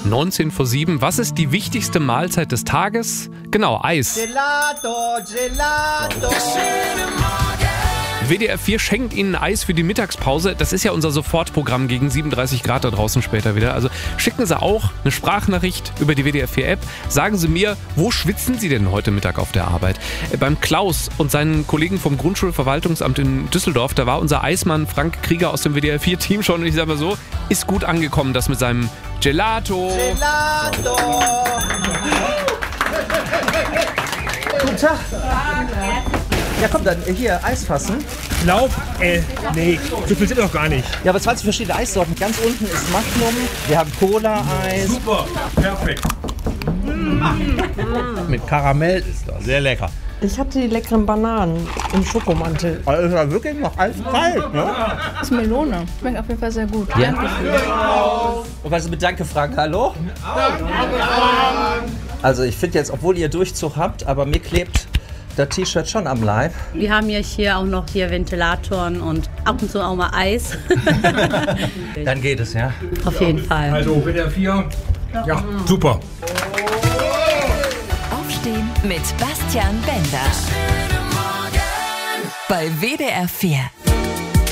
19 vor 7. Was ist die wichtigste Mahlzeit des Tages? Genau, Eis. Gelato, Gelato. WDR 4 schenkt Ihnen Eis für die Mittagspause. Das ist ja unser Sofortprogramm gegen 37 Grad da draußen später wieder. Also schicken Sie auch eine Sprachnachricht über die WDR 4 App. Sagen Sie mir, wo schwitzen Sie denn heute Mittag auf der Arbeit? Beim Klaus und seinen Kollegen vom Grundschulverwaltungsamt in Düsseldorf, da war unser Eismann Frank Krieger aus dem WDR 4 Team schon. Und ich sage mal so, ist gut angekommen, das mit seinem Gelato. Gelato. Guten Tag. Ja, komm, dann hier Eis fassen. Nee, so viel sind noch gar nicht. Ja, aber 20 verschiedene Eissorten. Ganz unten ist Magnum, wir haben Cola-Eis. Super, perfekt. Mit Karamell ist das. Sehr lecker. Ich hatte die leckeren Bananen im Schokomantel. Also ist ja wirklich noch eiskalt, ne? Das ist Melone. Schmeckt auf jeden Fall sehr gut. Ja. Und was ist mit Danke, Frank? Hallo? Also ich finde jetzt, obwohl ihr Durchzug habt, aber mir klebt das T-Shirt schon am Leib. Wir haben ja hier auch noch Ventilatoren und ab und zu auch mal Eis. Dann geht es, ja? Auf jeden Fall. Also WDR 4, ja, super. Aufstehen mit Bastian Bender. Bei WDR 4.